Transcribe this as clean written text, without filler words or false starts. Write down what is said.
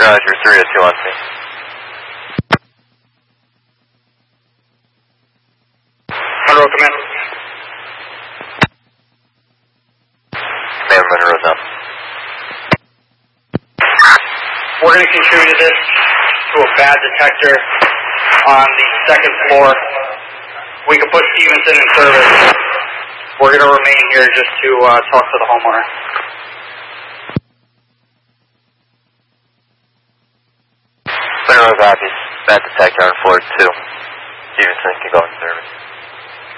Roger, 302 on me. Monroe, come in. Command Monroe's up. We're going to contribute this to a bad detector on the second floor. We can put Stevenson in service. We're going to remain here just to talk to the homeowner. Monroe's office, bad detector on floor 2. Stevenson can go in service.